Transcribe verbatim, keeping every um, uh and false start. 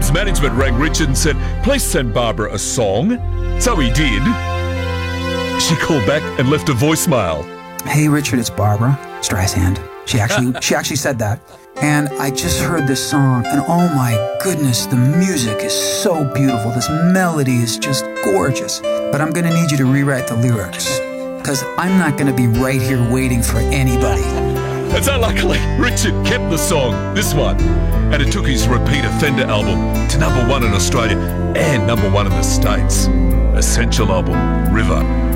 club's management rang Richard and said, please send Barbara a song. So he did. She called back and left a voicemail. Hey, Richard, it's Barbara Streisand. She actually, she actually said that. And I just heard this song, and oh my goodness, the music is so beautiful. This melody is just gorgeous. But I'm going to need you to rewrite the lyrics, because I'm not going to be right here waiting for anybody. And so luckily, Richard kept the song, this one, and it took his Repeat Offender album to number one in Australia and number one in the States. Essential album, River.